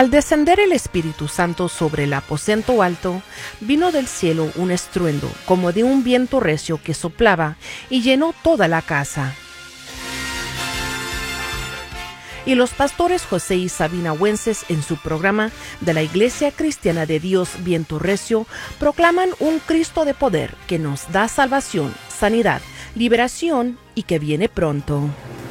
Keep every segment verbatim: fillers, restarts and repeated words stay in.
Al descender el Espíritu Santo sobre el aposento alto, vino del cielo un estruendo como de un viento recio que soplaba y llenó toda la casa. Y los pastores José y Sabina Wences, en su programa de la Iglesia Cristiana de Dios Viento Recio, proclaman un Cristo de poder que nos da salvación, sanidad, liberación y que viene pronto.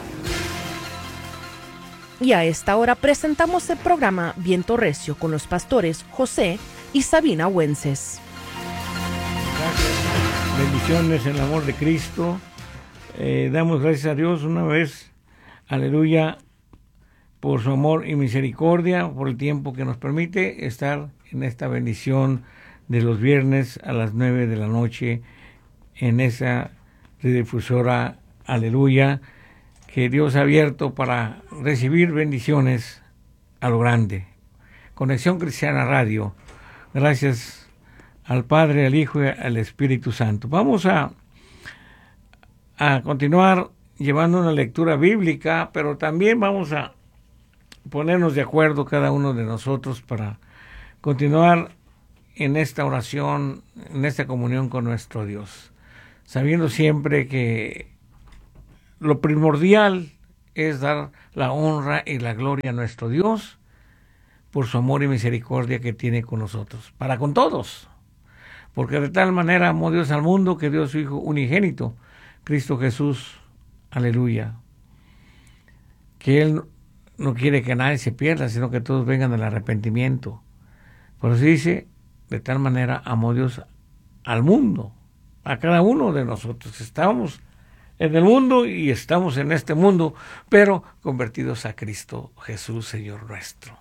Y a esta hora presentamos el programa Viento Recio con los pastores José y Sabina Wences. Gracias. Bendiciones en el amor de Cristo. Eh, damos gracias a Dios una vez, aleluya, por su amor y misericordia, por el tiempo que nos permite estar en esta bendición de los viernes a las nueve de la noche en esa redifusora, aleluya, que Dios ha abierto para recibir bendiciones a lo grande. Conexión Cristiana Radio, gracias al Padre, al Hijo y al Espíritu Santo. Vamos a, a continuar llevando una lectura bíblica, pero también vamos a ponernos de acuerdo cada uno de nosotros para continuar en esta oración, en esta comunión con nuestro Dios, sabiendo siempre que lo primordial es dar la honra y la gloria a nuestro Dios por su amor y misericordia que tiene con nosotros, para con todos, porque de tal manera amó Dios al mundo que dio a su Hijo unigénito, Cristo Jesús, aleluya, que Él no quiere que nadie se pierda, sino que todos vengan al arrepentimiento. Por eso dice, de tal manera amó Dios al mundo, a cada uno de nosotros. Estamos en el mundo y estamos en este mundo, pero convertidos a Cristo Jesús, Señor nuestro.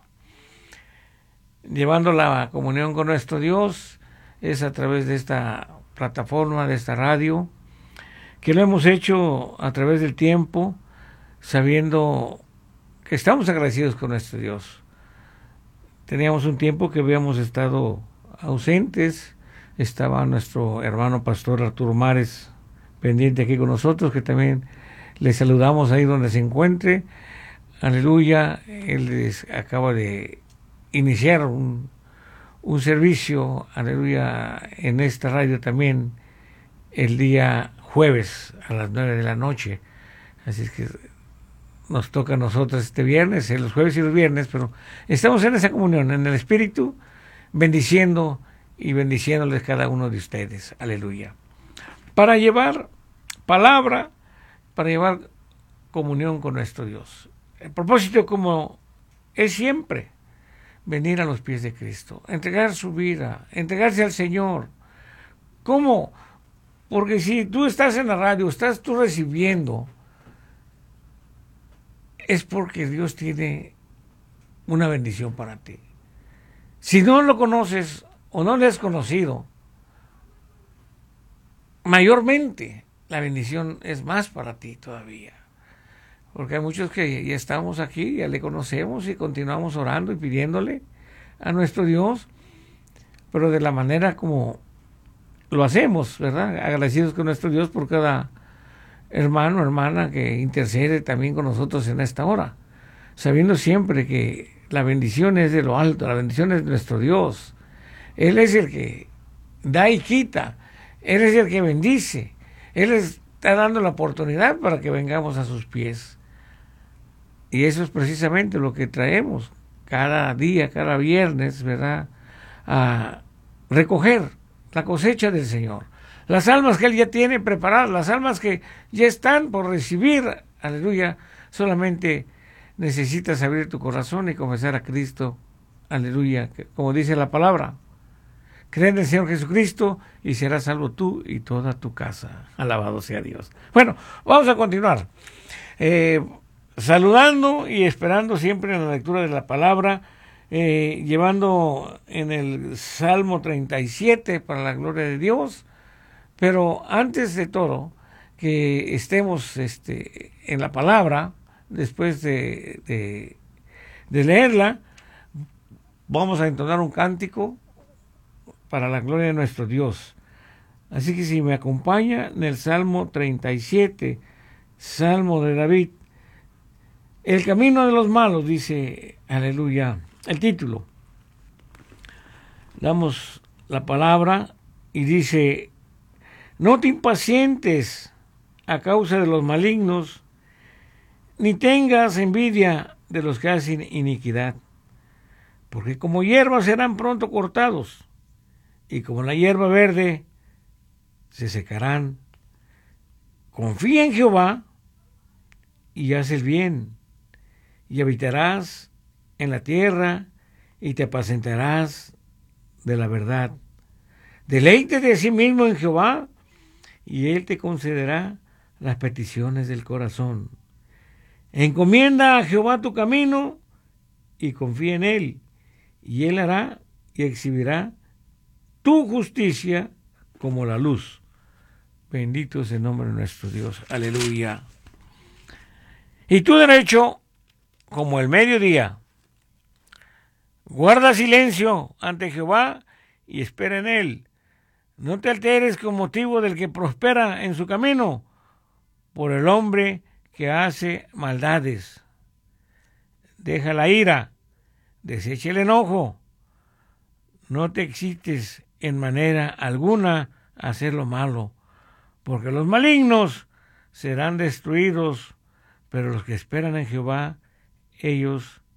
Llevando la comunión con nuestro Dios es a través de esta plataforma, de esta radio, que lo hemos hecho a través del tiempo, sabiendo que estamos agradecidos con nuestro Dios. Teníamos un tiempo que habíamos estado ausentes, estaba nuestro hermano pastor Arturo Mares pendiente aquí con nosotros, que también le saludamos ahí donde se encuentre, aleluya. Él les acaba de iniciar un, un servicio, aleluya, en esta radio también, el día jueves a las nueve de la noche, así es que nos toca a nosotros este viernes, los jueves y los viernes, pero estamos en esa comunión, en el Espíritu, bendiciendo y bendiciéndoles cada uno de ustedes, aleluya, para llevar palabra, para llevar comunión con nuestro Dios. El propósito, como es siempre, venir a los pies de Cristo, entregar su vida, entregarse al Señor. ¿Cómo? Porque si tú estás en la radio, estás tú recibiendo, es porque Dios tiene una bendición para ti. Si no lo conoces o no le has conocido, mayormente la bendición es más para ti todavía. Porque hay muchos que ya estamos aquí, ya le conocemos y continuamos orando y pidiéndole a nuestro Dios, pero de la manera como lo hacemos, ¿verdad? Agradecidos con nuestro Dios por cada hermano, hermana que intercede también con nosotros en esta hora, sabiendo siempre que la bendición es de lo alto, la bendición es de nuestro Dios. Él es el que da y quita, Él es el que bendice, Él está dando la oportunidad para que vengamos a sus pies. Y eso es precisamente lo que traemos cada día, cada viernes, ¿verdad? A recoger la cosecha del Señor. Las almas que Él ya tiene preparadas, las almas que ya están por recibir, aleluya, solamente necesitas abrir tu corazón y confesar a Cristo, aleluya, como dice la palabra. Cree en el Señor Jesucristo y serás salvo tú y toda tu casa. Alabado sea Dios. Bueno, vamos a continuar. Eh, saludando y esperando siempre en la lectura de la palabra, eh, llevando en el Salmo treinta y siete para la gloria de Dios. Pero antes de todo, que estemos este, en la palabra, después de, de, de leerla, vamos a entonar un cántico para la gloria de nuestro Dios. Así que si me acompaña en el Salmo treinta y siete, Salmo de David, el camino de los malos, dice, aleluya, el título. Damos la palabra y dice: no te impacientes a causa de los malignos, ni tengas envidia de los que hacen iniquidad, porque como hierba serán pronto cortados, y como la hierba verde se secarán. Confía en Jehová y haz el bien, y habitarás en la tierra y te apacentarás de la verdad. Deleítate de sí mismo en Jehová y Él te concederá las peticiones del corazón. Encomienda a Jehová tu camino y confía en Él, y Él hará y exhibirá tu justicia como la luz. Bendito es el nombre de nuestro Dios. Aleluya. Y tu derecho como el mediodía. Guarda silencio ante Jehová y espera en Él. No te alteres con motivo del que prospera en su camino, por el hombre que hace maldades. Deja la ira, desecha el enojo. No te excites en manera alguna a hacer lo malo, porque los malignos serán destruidos, pero los que esperan en Jehová, ellos